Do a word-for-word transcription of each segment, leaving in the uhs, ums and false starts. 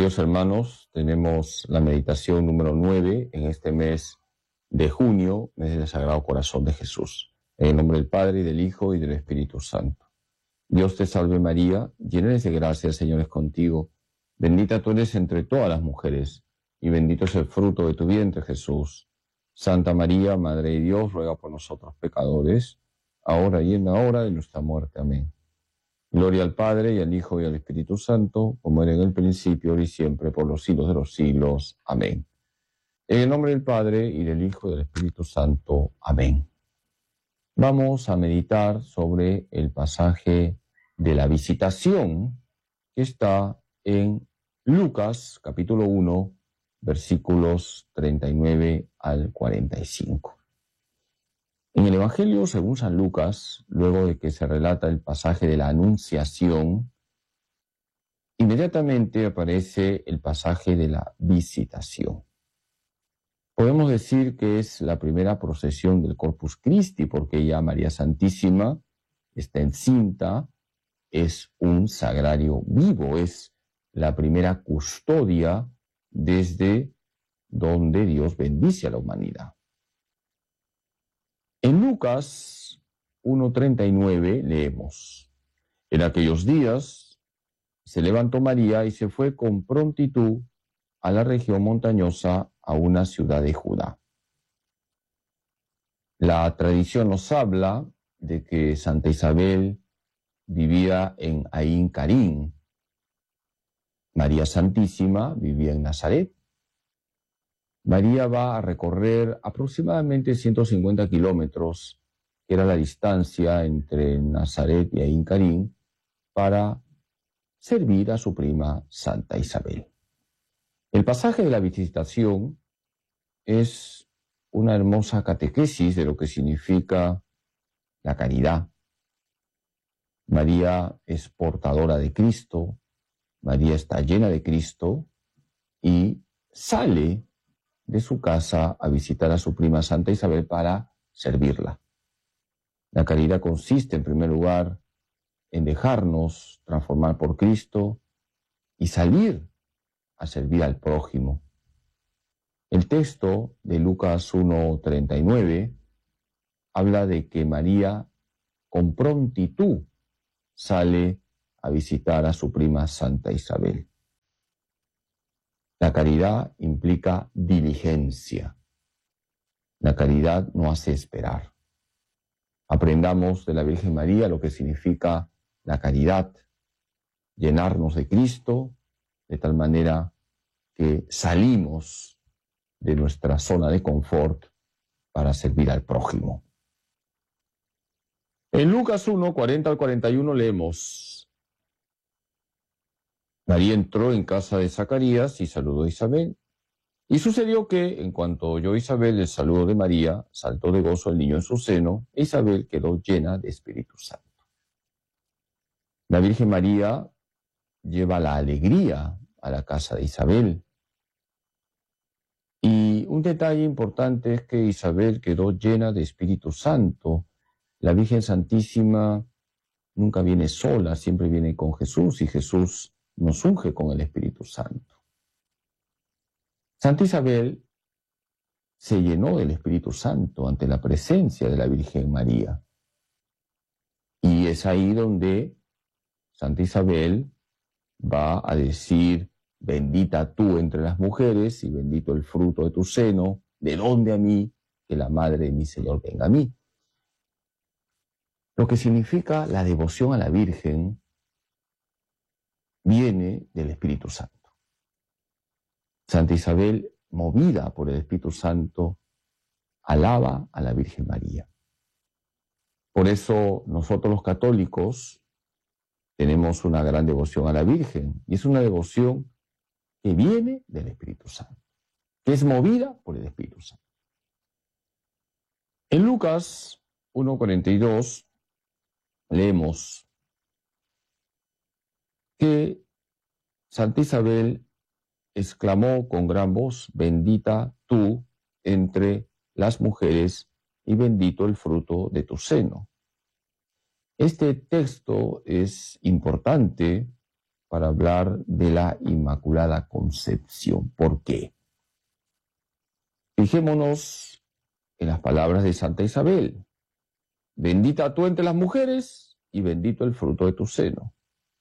Queridos hermanos, tenemos la meditación número nueve en este mes de junio, mes del Sagrado Corazón de Jesús. En el nombre del Padre, y del Hijo, y del Espíritu Santo. Dios te salve María, llena eres de gracia, el Señor es contigo. Bendita tú eres entre todas las mujeres, y bendito es el fruto de tu vientre, Jesús. Santa María, Madre de Dios, ruega por nosotros pecadores, ahora y en la hora de nuestra muerte. Amén. Gloria al Padre, y al Hijo, y al Espíritu Santo, como era en el principio, ahora y siempre, por los siglos de los siglos. Amén. En el nombre del Padre, y del Hijo, y del Espíritu Santo. Amén. Vamos a meditar sobre el pasaje de la visitación que está en Lucas, capítulo uno, versículos treinta y nueve al cuarenta y cinco. En el Evangelio, según San Lucas, luego de que se relata el pasaje de la Anunciación, inmediatamente aparece el pasaje de la visitación. Podemos decir que es la primera procesión del Corpus Christi, porque ya María Santísima está encinta, es un sagrario vivo, es la primera custodia desde donde Dios bendice a la humanidad. En Lucas uno treinta y nueve leemos: en aquellos días se levantó María y se fue con prontitud a la región montañosa, a una ciudad de Judá. La tradición nos habla de que Santa Isabel vivía en Ain Karim. María Santísima vivía en Nazaret. María va a recorrer aproximadamente ciento cincuenta kilómetros, que era la distancia entre Nazaret y Ain Karim, para servir a su prima Santa Isabel. El pasaje de la visitación es una hermosa catequesis de lo que significa la caridad. María es portadora de Cristo, María está llena de Cristo y sale de su casa a visitar a su prima Santa Isabel para servirla. La caridad consiste, en primer lugar, en dejarnos transformar por Cristo y salir a servir al prójimo. El texto de Lucas uno treinta y nueve habla de que María con prontitud sale a visitar a su prima Santa Isabel. La caridad implica diligencia. La caridad no hace esperar. Aprendamos de la Virgen María lo que significa la caridad, llenarnos de Cristo, de tal manera que salimos de nuestra zona de confort para servir al prójimo. En Lucas uno, cuarenta al cuarenta y uno leemos: María entró en casa de Zacarías y saludó a Isabel. Y sucedió que, en cuanto oyó Isabel el saludo de María, saltó de gozo el niño en su seno, e Isabel quedó llena de Espíritu Santo. La Virgen María lleva la alegría a la casa de Isabel. Y un detalle importante es que Isabel quedó llena de Espíritu Santo. La Virgen Santísima nunca viene sola, siempre viene con Jesús, y Jesús nos unge con el Espíritu Santo. Santa Isabel se llenó del Espíritu Santo ante la presencia de la Virgen María. Y es ahí donde Santa Isabel va a decir: bendita tú entre las mujeres y bendito el fruto de tu seno, de donde a mí, que la madre de mi Señor venga a mí. Lo que significa la devoción a la Virgen viene del Espíritu Santo. Santa Isabel, movida por el Espíritu Santo, alaba a la Virgen María. Por eso nosotros los católicos tenemos una gran devoción a la Virgen, y es una devoción que viene del Espíritu Santo, que es movida por el Espíritu Santo. En Lucas uno cuarenta y dos leemos que Santa Isabel exclamó con gran voz: bendita tú entre las mujeres y bendito el fruto de tu seno. Este texto es importante para hablar de la Inmaculada Concepción. ¿Por qué? Fijémonos en las palabras de Santa Isabel. Bendita tú entre las mujeres y bendito el fruto de tu seno.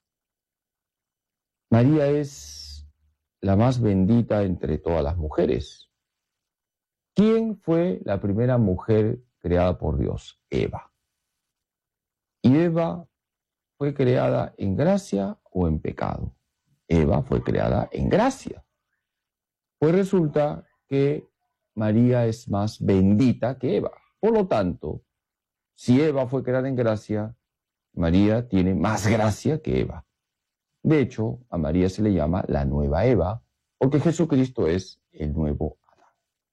María es la más bendita entre todas las mujeres. ¿Quién fue la primera mujer creada por Dios? Eva. ¿Y Eva fue creada en gracia o en pecado? Eva fue creada en gracia. Pues resulta que María es más bendita que Eva. Por lo tanto, si Eva fue creada en gracia, María tiene más gracia que Eva. De hecho, a María se le llama la nueva Eva, porque Jesucristo es el nuevo Adán.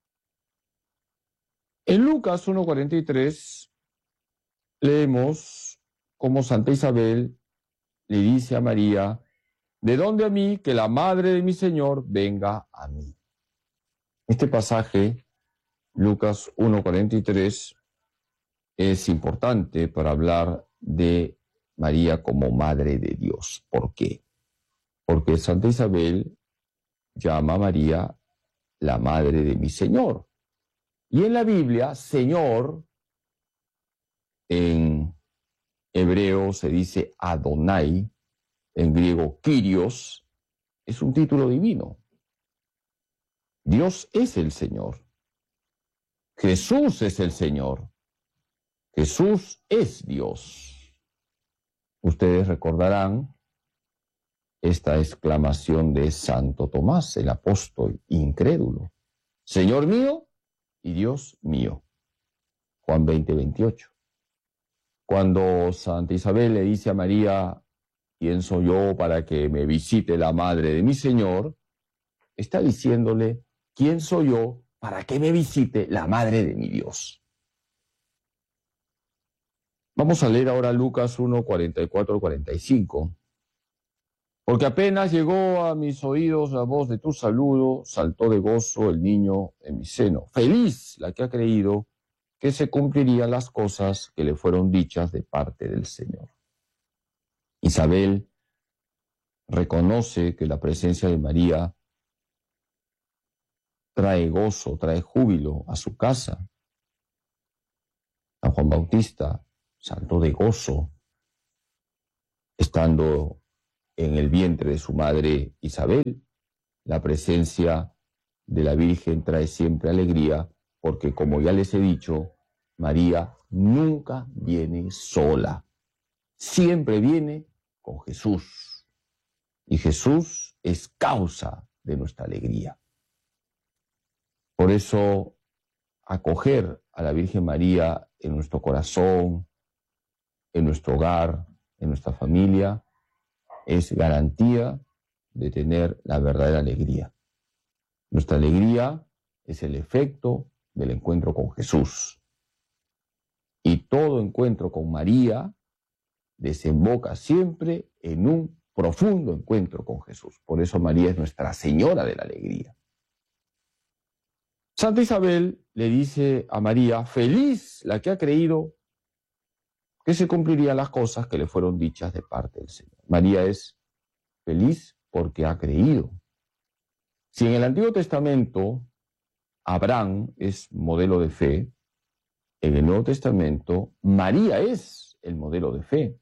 En Lucas uno cuarenta y tres leemos cómo Santa Isabel le dice a María: ¿de dónde a mí que la madre de mi Señor venga a mí? Este pasaje, Lucas uno cuarenta y tres, es importante para hablar de María como Madre de Dios. ¿Por qué? Porque Santa Isabel llama a María la Madre de mi Señor. Y en la Biblia, Señor, en hebreo se dice Adonai, en griego Kyrios, es un título divino. Dios es el Señor. Jesús es el Señor. Jesús es Dios. Ustedes recordarán esta exclamación de Santo Tomás, el apóstol incrédulo: Señor mío y Dios mío. Juan veinte, veintiocho. Cuando Santa Isabel le dice a María: ¿quién soy yo para que me visite la madre de mi Señor?, está diciéndole: ¿quién soy yo para que me visite la madre de mi Dios? Vamos a leer ahora Lucas uno, cuarenta y cuatro al cuarenta y cinco. Porque apenas llegó a mis oídos la voz de tu saludo, saltó de gozo el niño en mi seno. Feliz la que ha creído que se cumplirían las cosas que le fueron dichas de parte del Señor. Isabel reconoce que la presencia de María trae gozo, trae júbilo a su casa. San Juan Bautista saltó de gozo estando en el vientre de su madre Isabel. La presencia de la Virgen trae siempre alegría, porque, como ya les he dicho, María nunca viene sola. Siempre viene con Jesús. Y Jesús es causa de nuestra alegría. Por eso, acoger a la Virgen María en nuestro corazón, en nuestro hogar, en nuestra familia, es garantía de tener la verdadera alegría. Nuestra alegría es el efecto del encuentro con Jesús. Y todo encuentro con María desemboca siempre en un profundo encuentro con Jesús. Por eso María es nuestra Señora de la alegría. Santa Isabel le dice a María: feliz la que ha creído que se cumplirían las cosas que le fueron dichas de parte del Señor. María es feliz porque ha creído. Si en el Antiguo Testamento Abraham es modelo de fe, en el Nuevo Testamento María es el modelo de fe.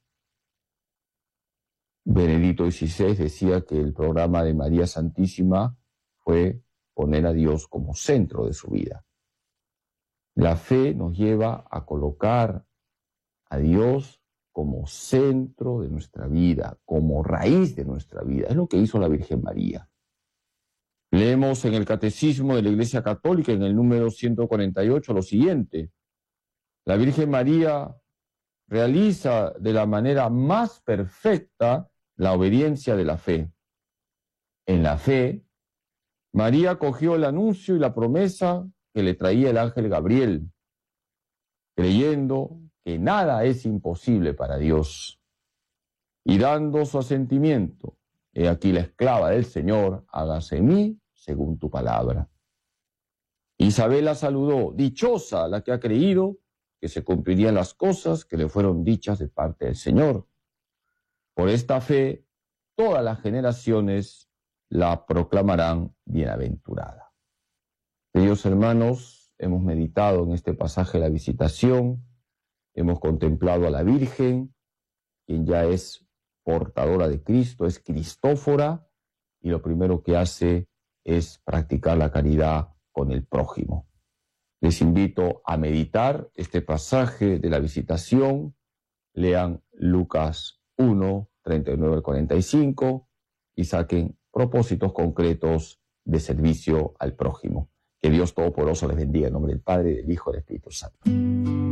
Benedicto dieciséis decía que el programa de María Santísima fue poner a Dios como centro de su vida. La fe nos lleva a colocar a Dios como centro de nuestra vida, como raíz de nuestra vida. Es lo que hizo la Virgen María. Leemos en el Catecismo de la Iglesia Católica, en el número ciento cuarenta y ocho, lo siguiente: la Virgen María realiza de la manera más perfecta la obediencia de la fe. En la fe, María acogió el anuncio y la promesa que le traía el ángel Gabriel, creyendo que nada es imposible para Dios, y dando su asentimiento: he aquí la esclava del Señor, hágase en mí según tu palabra. Isabel la saludó: dichosa la que ha creído que se cumplirían las cosas que le fueron dichas de parte del Señor. Por esta fe, todas las generaciones la proclamarán bienaventurada. Queridos hermanos, hemos meditado en este pasaje de la visitación, hemos contemplado a la Virgen, quien ya es portadora de Cristo, es Cristófora, y lo primero que hace es practicar la caridad con el prójimo. Les invito a meditar este pasaje de la visitación. Lean Lucas uno, treinta y nueve al cuarenta y cinco y saquen propósitos concretos de servicio al prójimo. Que Dios Todopoderoso les bendiga en nombre del Padre, del Hijo y del Espíritu Santo.